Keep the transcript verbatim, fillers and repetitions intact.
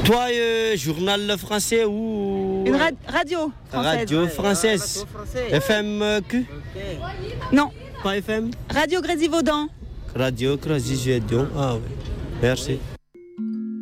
Toi, euh, journal français ou... Une ra- radio française. Radio française. F M Q. Non. Pas F M. Radio Grésivaudan. Radio Grésivaudan. Ah oui. Merci.